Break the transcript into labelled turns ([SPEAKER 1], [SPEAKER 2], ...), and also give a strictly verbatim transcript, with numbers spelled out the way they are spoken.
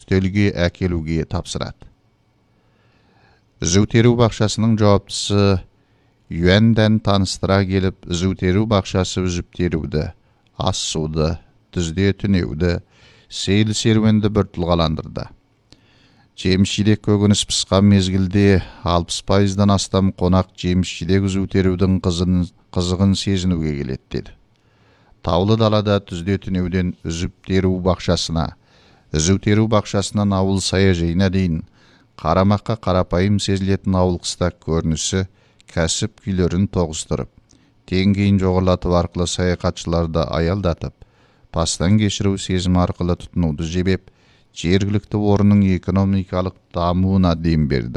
[SPEAKER 1] үстелге әкелуге тапсырады. Үзу теру бақшасының жауаптысы Юәндән таныстыра келіп, үзу теру бақшасы үзіп теруді, ас суды, түзде түнеуді, сейіл серуенді бір тұлғаландырды. Жеміс-жидек көкөніс пысқан мезгілде алпыс пайыздан астам қонақ жеміс-жидек үзу терудің қызығын сезінуге келеді деді. Таулы далада түзде түнеуден үзіп теру бақшасына, үзу теру бақшасынан ауыл саяжайына дейін қарамаққа қарапайым сезілетін ауыл қыста көрінісі кәсіп күйлерін тоғыстырып, теңгейін жоғырлатып арқылы саяхатшыларды аялдатып, пастан кешіру сезім арқылы тұтынуды жебеп, жергілікті орынның экономикалық дамуына дем берді.